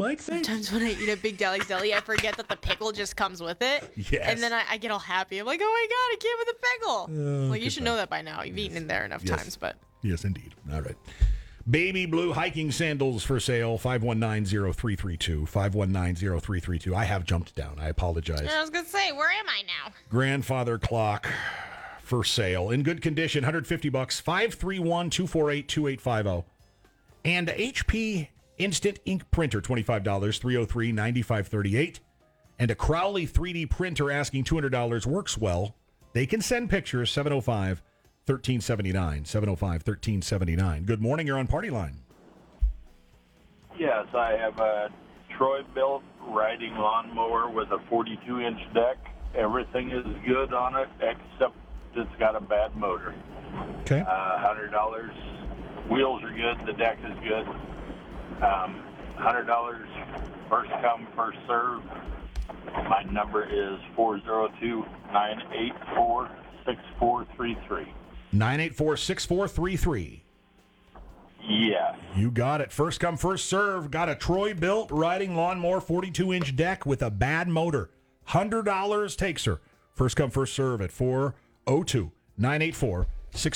Mike? Thanks. Sometimes when I eat at Big Deli's Deli, I forget that the pickle just comes with it. Yes. And then I get all happy. I'm like, oh my God, it came with a pickle. Well, you good should know that by now. You've eaten in there enough times, but. Yes, indeed. All right. Baby blue hiking sandals for sale, 519-0332, 519-0332. I have jumped down. I apologize. I was going to say, where am I now? Grandfather clock for sale. In good condition, $150, 531-248-2850. And HP Instant Ink Printer, $25, 303-9538. And a Crowley 3D printer asking $200 works well. They can send pictures, 705-1379, 705-1379. Good morning, you're on Party Line. Yes, I have a Troy-built riding lawnmower with a 42-inch deck. Everything is good on it except it's got a bad motor. Okay. $100. Wheels are good. The deck is good. $100. First come, first serve. My number is 402-984-6433. 984-6433. Yes. You got it. First come, first serve. Got a Troy-built riding lawnmower, 42-inch deck with a bad motor. $100 takes her. First come, first serve at 402-984-6433.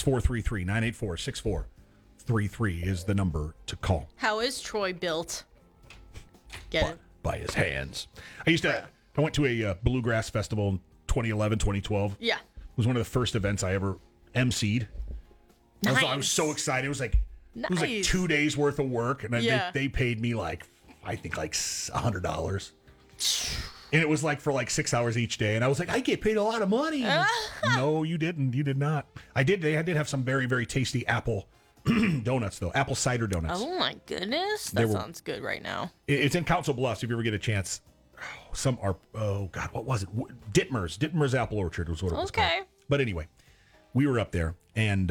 984-6433 is the number to call. How is Troy built? Get it? By his hands. I went to a bluegrass festival in 2011, 2012. Yeah. It was one of the first events I ever emceed. Nice. I was so excited. It was like 2 days worth of work, and they paid me I think $100. And it was for 6 hours each day, and I was like, I get paid a lot of money. No, you didn't. You did not. I did have some very, very tasty apple donuts, though. Apple cider donuts. Oh, my goodness. That sounds good right now. It's in Council Bluffs if you ever get a chance. Some are, oh, God, what was it? Dittmer's. Dittmer's Apple Orchard was what it was called. Okay. But anyway, we were up there, and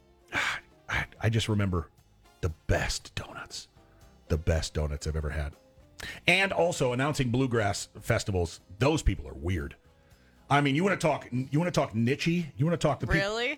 I just remember the best donuts I've ever had. And also announcing bluegrass festivals. Those people are weird. I mean, you want to talk niche-y? You want to talk to people? Really?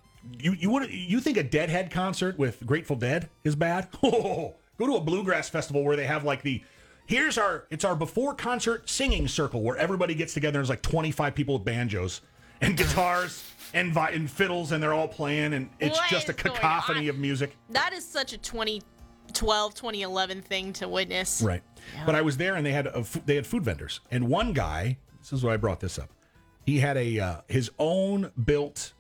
You think a Deadhead concert with Grateful Dead is bad? Oh, go to a bluegrass festival where they have it's our before concert singing circle where everybody gets together. There's 25 people with banjos and guitars and fiddles, and they're all playing, and it's just a cacophony of music. That is such a 2012, 2011 thing to witness. Right. Yeah. But I was there, and they had food vendors, and one guy. This is why I brought this up. He had his own built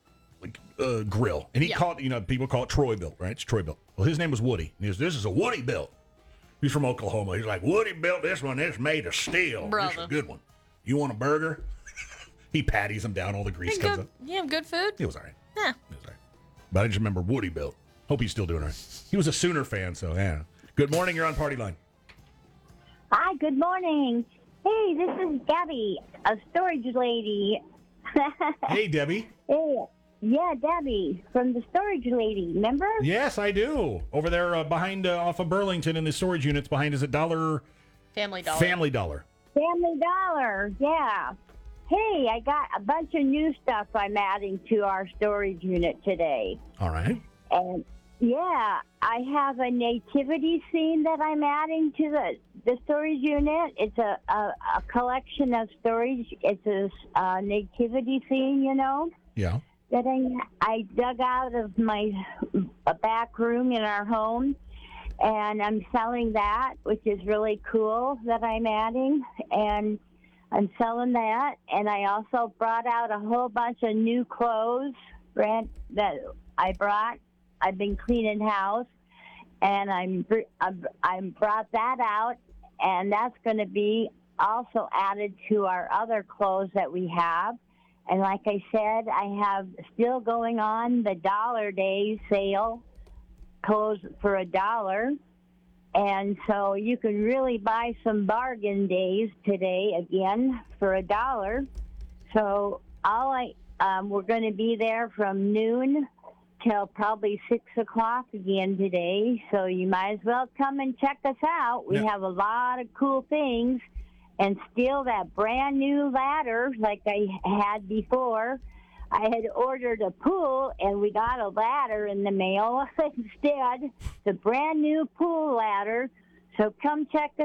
grill, and he called people call it Troy built, right? It's Troy built. Well, his name was Woody. And he goes, "This is a Woody built." He's from Oklahoma. He's like, "Woody built this one. It's made of steel. Brother. It's a good one. You want a burger?" He patties him down. All the grease comes up. You have good food? It was all right. Yeah. It was all right. But I just remember Woody built. Hope he's still doing all right. He was a Sooner fan, so yeah. Good morning. You're on Party Line. Hi, good morning. Hey, this is Debbie, a storage lady. Hey, Debbie. Hey, yeah, Debbie from the storage lady. Remember? Yes, I do. Over there behind, off of Burlington, in the storage units behind, is it Dollar? Family Dollar. Family Dollar. Family Dollar, yeah. Hey, I got a bunch of new stuff I'm adding to our storage unit today. All right. And yeah, I have a nativity scene that I'm adding to the storage unit. It's a collection of storage. It's a nativity scene, Yeah. that I dug out of a back room in our home, and I'm selling that, which is really cool that I'm adding, and I'm selling that. And I also brought out a whole bunch of new clothes that I brought. I've been cleaning house, and I'm brought that out, and that's going to be also added to our other clothes that we have. And like I said, I have still going on the Dollar Day sale, clothes for $1. And so you can really buy some bargain days today again for $1. So we're going to be there from noon till probably 6 o'clock again today. So you might as well come and check us out. We have a lot of cool things. And steal that brand new ladder like I had before. I had ordered a pool, and we got a ladder in the mail instead. The brand new pool ladder. So come check